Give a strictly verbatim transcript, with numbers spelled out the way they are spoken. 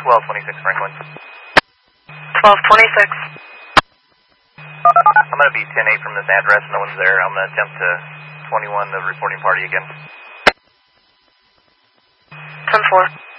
twelve twenty-six Franklin. twelve twenty-six. I'm going to be ten eight from this address. No one's there. I'm going to attempt to twenty-one the reporting party again. ten four.